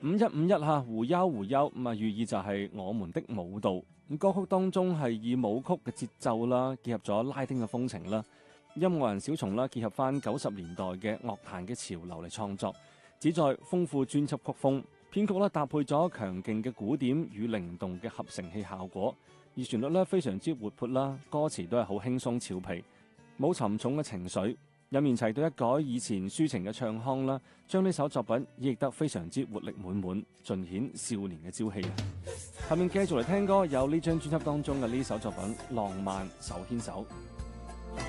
5151嚇，胡憂胡憂咁啊，寓意就係我們的舞蹈。咁歌曲當中係以舞曲嘅節奏啦，結合咗拉丁嘅風情啦，音樂人小松啦結合翻90年代嘅樂壇嘅潮流嚟創作，旨在豐富專輯曲風。編曲咧搭配咗強勁嘅鼓點與靈動嘅合成器效果，而旋律咧非常之活潑啦，歌詞都係好輕鬆俏皮，冇沉重嘅情緒。任賢齊對一改以前抒情嘅唱腔啦，將呢首作品演繹得非常之活力滿滿，盡顯少年嘅朝氣。下面繼續嚟聽歌，有呢張專輯當中嘅呢首作品《浪漫手牽手》。